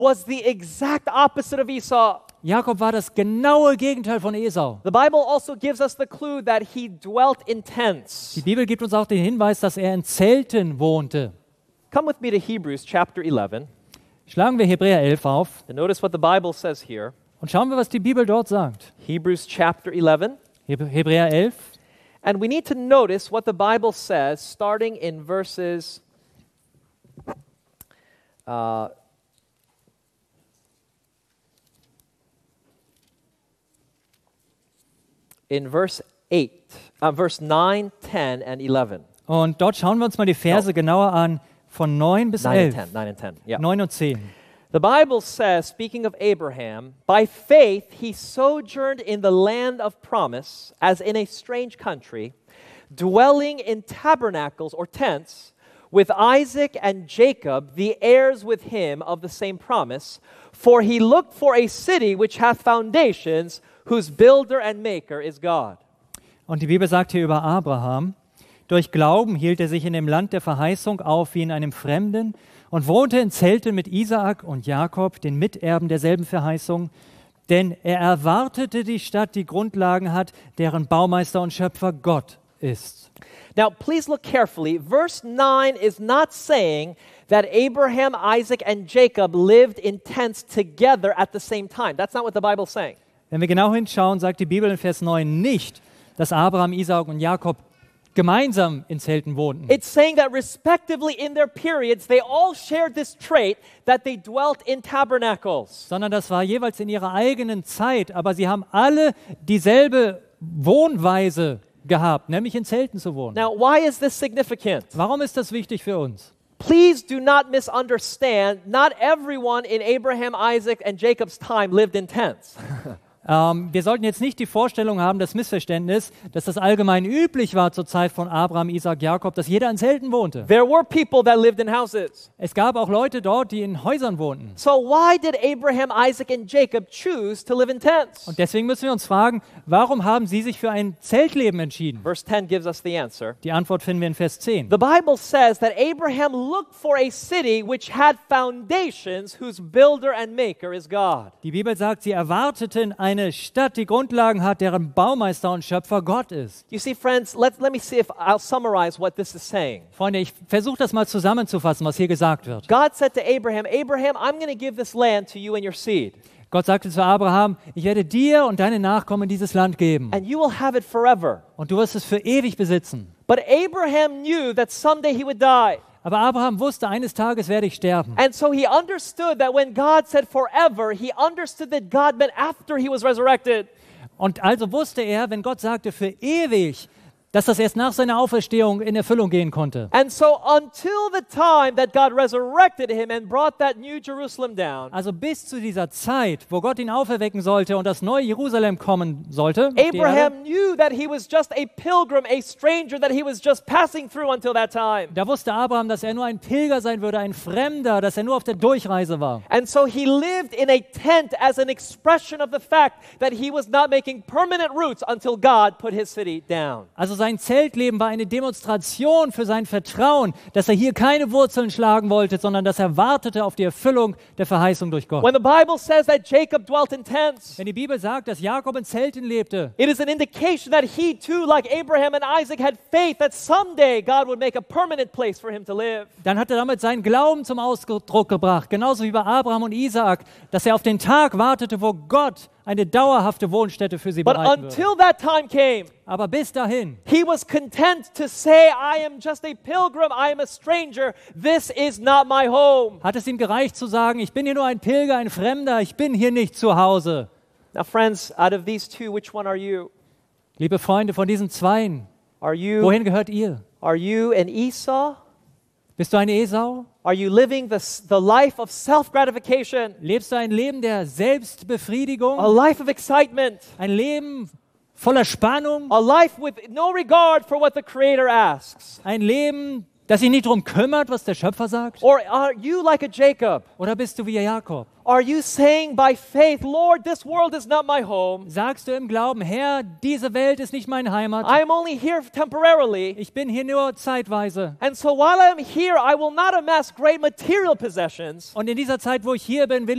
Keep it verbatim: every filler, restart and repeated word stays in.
was the exact opposite of Esau. Jakob war das genaue Gegenteil von Esau. The Bible also gives us the clue that he dwelt in tents. Die Bibel gibt uns auch den Hinweis, dass er in Zelten wohnte. Come with me to Hebrews chapter eleven. Schlagen wir Hebräer elf auf And notice what the Bible says here. und schauen wir, was die Bibel dort sagt. Hebrews chapter eleven. Heb- Hebräer elf. And we need to notice what the Bible says starting in verses uh, in verse eight, uh, verse nine, ten, and eleven. Und dort schauen wir uns mal die Verse No. genauer an, von neun bis Nine and elf. ten. Nine and ten. Yeah. neun und zehn. The Bible says, speaking of Abraham, by faith he sojourned in the land of promise, as in a strange country, dwelling in tabernacles or tents, with Isaac and Jacob, the heirs with him of the same promise. For he looked for a city which hath foundations, whose builder and maker is God. Und die Bibel sagt hier über Abraham: Durch Glauben hielt er sich in dem Land der Verheißung auf wie in einem Fremden und wohnte in Zelten mit Isaak und Jakob, den Miterben derselben Verheißung. Denn er erwartete die Stadt, die Grundlagen hat, deren Baumeister und Schöpfer Gott ist. Now, please look carefully. Verse nine is not saying that Abraham, Isaac, and Jacob lived in tents together at the same time. That's not what the Bible's saying. Wenn wir genau hinschauen, sagt die Bibel in Vers neun nicht, dass Abraham, Isaak und Jakob gemeinsam in Zelten wohnten. It's saying that respectively in their periods, they all shared this trait that they dwelt in tabernacles. Sondern das war jeweils in ihrer eigenen Zeit, aber sie haben alle dieselbe Wohnweise gehabt, nämlich in Zelten zu wohnen. Now, why is this significant? Warum ist das wichtig für uns? Please do not misunderstand. Not everyone in Abraham, Isaac, and Jacob's time lived in tents. Ähm, wir sollten jetzt nicht die Vorstellung haben, das Missverständnis, dass das allgemein üblich war zur Zeit von Abraham, Isaak, Jakob, dass jeder in Zelten wohnte. There were people that lived in houses. Es gab auch Leute dort, die in Häusern wohnten. So why did Abraham, Isaac, and Jacob choose to live in tents? Und deswegen müssen wir uns fragen, warum haben sie sich für ein Zeltleben entschieden? Verse ten gives us the answer. Die Antwort finden wir in Vers zehn. The Bible says that Abraham looked for a city which had foundations, whose builder and maker is God. Die Bibel sagt, sie erwarteten eine Stadt, die Grundlagen hat, deren Baumeister und Schöpfer Gott ist. You see, friends, let, let me see if I'll summarize what this is saying. Freunde, ich versuche das mal zusammenzufassen, was hier gesagt wird. God said to Abraham, Abraham, I'm going to give this land to you and your seed, Gott sagte zu Abraham, ich werde dir und deine Nachkommen dieses Land geben and you will have it forever. und du wirst es für ewig besitzen. But Abraham knew that someday he would die. Aber Abraham wusste, eines Tages werde ich sterben. And so he understood that when God said forever, he understood that God meant after he was resurrected. Und also wusste er, wenn Gott sagte für ewig, dass das erst nach seiner Auferstehung in Erfüllung gehen konnte. And so until the time that God resurrected him and brought that new Jerusalem down, Also bis zu dieser Zeit, wo Gott ihn auferwecken sollte und das neue Jerusalem kommen sollte, auf die Erde, Abraham knew that he was just a pilgrim, a stranger, that he was just passing through until that time. da wusste Abraham, dass er nur ein Pilger sein würde, ein Fremder, dass er nur auf der Durchreise war. And so he lived in a tent as an expression of the fact that he was not making permanent roots until God put his city down. Also sein Zeltleben war eine Demonstration für sein Vertrauen, dass er hier keine Wurzeln schlagen wollte, sondern dass er wartete auf die Erfüllung der Verheißung durch Gott. When the Bible says that Jacob dwelt in tents, Wenn die Bibel sagt, dass Jakob in Zelten lebte, it is an indication that he too, like Abraham and Isaac, had faith that someday God would make a permanent place for him to live. dann hat er damit seinen Glauben zum Ausdruck gebracht, genauso wie bei Abraham und Isaak, dass er auf den Tag wartete, wo Gott eine dauerhafte Wohnstätte für sie But bereiten würde. until that time came, Aber bis dahin he was content to say, I am just a pilgrim, I am a stranger, this is not my home. hat es ihm gereicht zu sagen, ich bin hier nur ein Pilger, ein Fremder, ich bin hier nicht zu Hause. Now friends, out of these two, which one are you? Liebe Freunde, von diesen Zweien, Are you, wohin gehört ihr? are you an Esau? Bist du ein Esau? Are you living the, the life of self-gratification? Lebst du ein Leben der A Selbstbefriedigung? life of excitement? Ein Leben voller Spannung? A life with no regard for what the Creator asks? Ein Leben, Das sich nicht darum kümmert, was der Schöpfer sagt? Or are you like a Jacob? Oder bist du wie Jakob? Are you saying by faith, Lord, this world is not my home. Sagst du im Glauben, Herr, diese Welt ist nicht meine Heimat. I'm only here temporarily. Ich bin hier nur zeitweise. And so while I'm here, I will not amass great material possessions. Und in dieser Zeit, wo ich hier bin, will